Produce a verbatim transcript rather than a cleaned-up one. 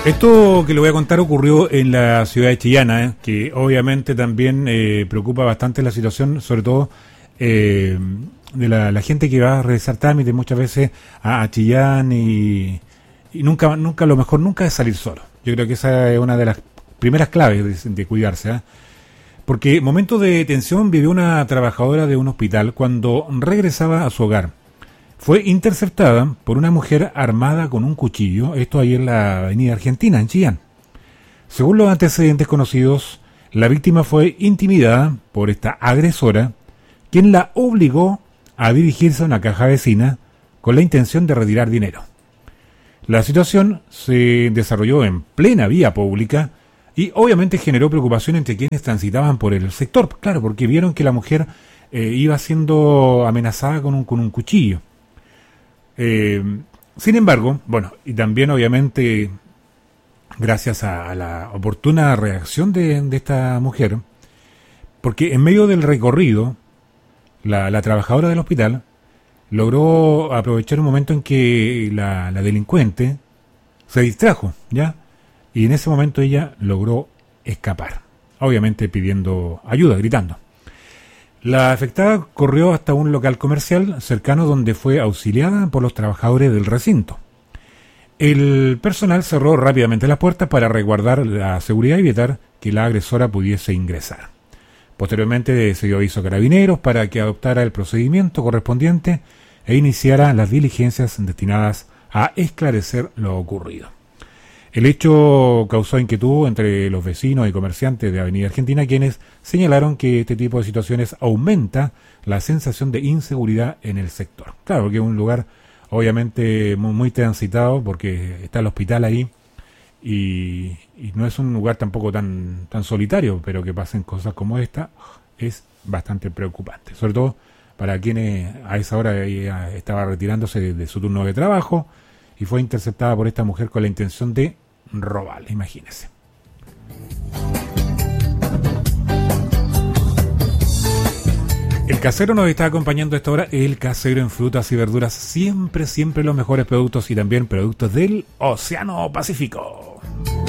Esto que le voy a contar ocurrió en la ciudad de Chillana, ¿eh? Que obviamente también eh, preocupa bastante la situación, sobre todo eh, de la, la gente que va a realizar trámites muchas veces a, a Chillán y, y nunca, nunca, lo mejor nunca es salir solo. Yo creo que esa es una de las primeras claves de, de cuidarse, ¿eh? Porque momentos de tensión vivió una trabajadora de un hospital cuando regresaba a su hogar. Fue interceptada por una mujer armada con un cuchillo, esto ahí en la avenida Argentina, en Chillán. Según los antecedentes conocidos, la víctima fue intimidada por esta agresora, quien la obligó a dirigirse a una caja vecina con la intención de retirar dinero. La situación se desarrolló en plena vía pública y obviamente generó preocupación entre quienes transitaban por el sector, claro, porque vieron que la mujer eh, iba siendo amenazada con un, con un cuchillo. Eh, sin embargo, bueno, y también obviamente gracias a, a la oportuna reacción de, de esta mujer, porque en medio del recorrido, la, la trabajadora del hospital logró aprovechar un momento en que la, la delincuente se distrajo, ¿ya? Y en ese momento ella logró escapar, obviamente pidiendo ayuda, gritando. La afectada corrió hasta un local comercial cercano donde fue auxiliada por los trabajadores del recinto. El personal cerró rápidamente las puertas para resguardar la seguridad y evitar que la agresora pudiese ingresar. Posteriormente se dio aviso a Carabineros para que adoptara el procedimiento correspondiente e iniciara las diligencias destinadas a esclarecer lo ocurrido. El hecho causó inquietud entre los vecinos y comerciantes de Avenida Argentina, quienes señalaron que este tipo de situaciones aumenta la sensación de inseguridad en el sector. Claro, porque es un lugar obviamente muy, muy transitado, porque está el hospital ahí, y, y no es un lugar tampoco tan, tan solitario, pero que pasen cosas como esta es bastante preocupante. Sobre todo para quienes a esa hora ella estaba retirándose de, de su turno de trabajo, y fue interceptada por esta mujer con la intención de robarle, imagínese. El Casero nos está acompañando a esta hora. El Casero en frutas y verduras, siempre, siempre los mejores productos y también productos del Océano Pacífico.